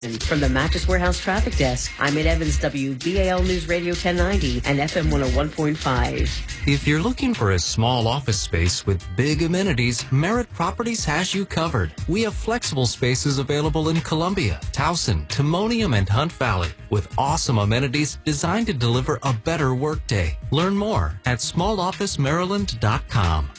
From the Mattress Warehouse Traffic Desk, I'm at Evans WBAL News Radio 1090 and FM 101.5. If you're looking for a small office space with big amenities, Merritt Properties has you covered. We have flexible spaces available in Columbia, Towson, Timonium, and Hunt Valley with awesome amenities designed to deliver a better workday. Learn more at smallofficemaryland.com.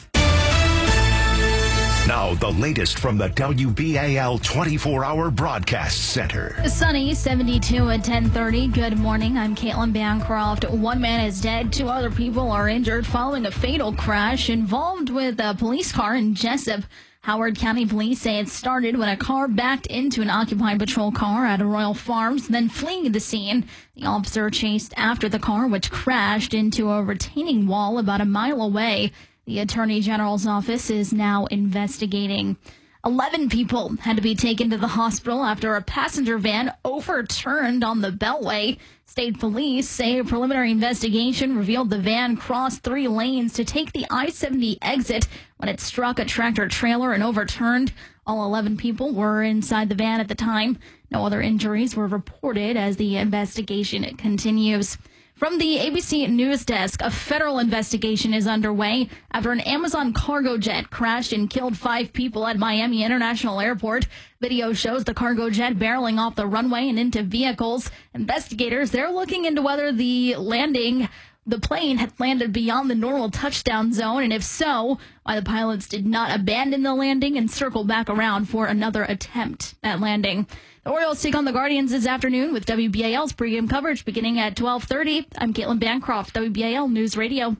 Now, the latest from the WBAL 24-hour broadcast center. Sunny, 72 at 10:30. Good morning. I'm Caitlin Bancroft. One man is dead. 2 other people are injured following a fatal crash involved with a police car in Jessup. Howard County Police say it started when a car backed into an occupied patrol car at Royal Farms, then fleeing the scene. The officer chased after the car, which crashed into a retaining wall about a mile away. The Attorney General's office is now investigating. 11 people had to be taken to the hospital after a passenger van overturned on the Beltway. State police say a preliminary investigation revealed the van crossed 3 lanes to take the I-70 exit when it struck a tractor trailer and overturned. All 11 people were inside the van at the time. No other injuries were reported as the investigation continues. From the ABC News Desk, a federal investigation is underway after an Amazon cargo jet crashed and killed 5 people at Miami International Airport. Video shows the cargo jet barreling off the runway and into vehicles. Investigators, they're looking into whether the plane had landed beyond the normal touchdown zone, and if so, why the pilots did not abandon the landing and circle back around for another attempt at landing. The Orioles take on the Guardians this afternoon with WBAL's pregame coverage beginning at 12:30. I'm Caitlin Bancroft, WBAL News Radio.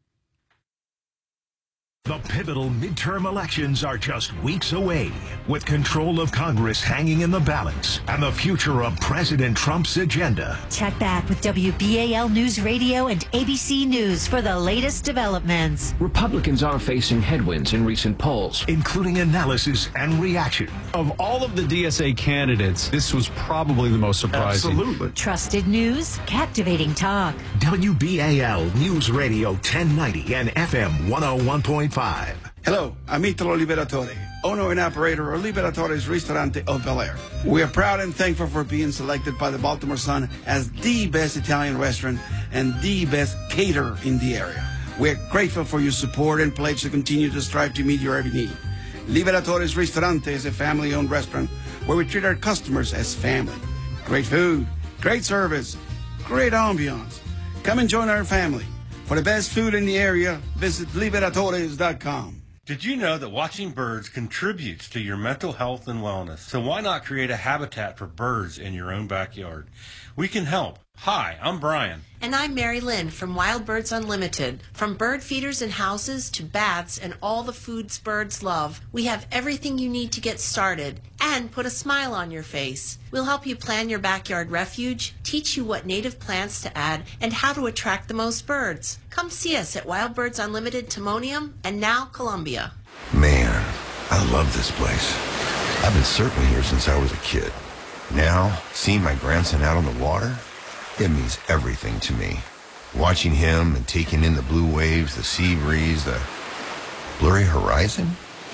The pivotal midterm elections are just weeks away, with control of Congress hanging in the balance and the future of President Trump's agenda. Check back with WBAL News Radio and ABC News for the latest developments. Republicans are facing headwinds in recent polls, including analysis and reaction. Of all of the DSA candidates, this was probably the most surprising. Absolutely. Trusted news, captivating talk. WBAL News Radio 1090 and FM 101.5. Hello, I'm Italo Liberatore, owner and operator of Liberatore's Ristorante of Bel Air. We are proud and thankful for being selected by the Baltimore Sun as the best Italian restaurant and the best caterer in the area. We are grateful for your support and pledge to continue to strive to meet your every need. Liberatore's Ristorante is a family-owned restaurant where we treat our customers as family. Great food, great service, great ambiance. Come and join our family. For the best food in the area, visit Liberatores.com. Did you know that watching birds contributes to your mental health and wellness? So why not create a habitat for birds in your own backyard? We can help. Hi, I'm Brian. And I'm Mary Lynn from Wild Birds Unlimited. From bird feeders and houses to bats and all the foods birds love, we have everything you need to get started and put a smile on your face. We'll help you plan your backyard refuge, teach you what native plants to add, and how to attract the most birds. Come see us at Wild Birds Unlimited Timonium and now Columbia. Man, I love this place. I've been surfing here since I was a kid. Now, seeing my grandson out on the water, it means everything to me. Watching him and taking in the blue waves, the sea breeze, the blurry horizon.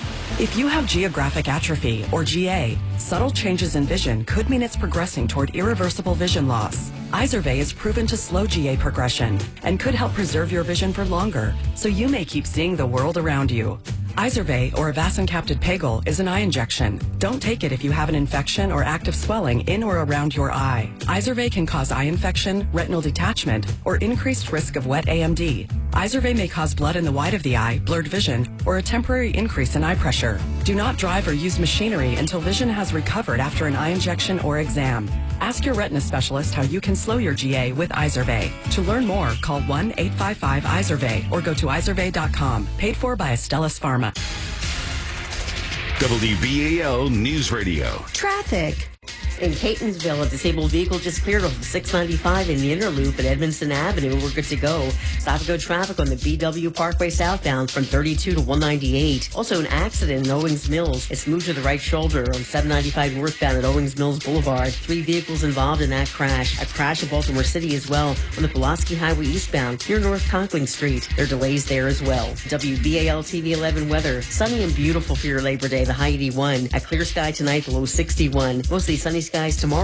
If you have geographic atrophy, or GA, subtle changes in vision could mean it's progressing toward irreversible vision loss. Izervay is proven to slow GA progression and could help preserve your vision for longer, so you may keep seeing the world around you. Izervay, or avacincaptad pegol, is an eye injection. Don't take it if you have an infection or active swelling in or around your eye. Izervay can cause eye infection, retinal detachment, or increased risk of wet AMD. Izervay may cause blood in the white of the eye, blurred vision, or a temporary increase in eye pressure. Do not drive or use machinery until vision has recovered after an eye injection or exam. Ask your retina specialist how you can slow your GA with Izervay. To learn more, call 1-855-IZERVAY or go to izervay.com. Paid for by Astellas Pharma. WBAL News Radio. Traffic. In Catonsville, a disabled vehicle just cleared off of 695 in the inner loop at Edmondson Avenue. We're good to go. Stop-and-go traffic on the BW Parkway southbound from 32 to 198. Also, an accident in Owings Mills. It's moved to the right shoulder on 795 northbound at Owings Mills Boulevard. 3 vehicles involved in that crash. A crash in Baltimore City as well on the Pulaski Highway eastbound near North Conkling Street. There are delays there as well. WBAL TV 11 weather. Sunny and beautiful for your Labor Day. The high 81. A clear sky tonight, the low 61. Mostly sunny skies tomorrow.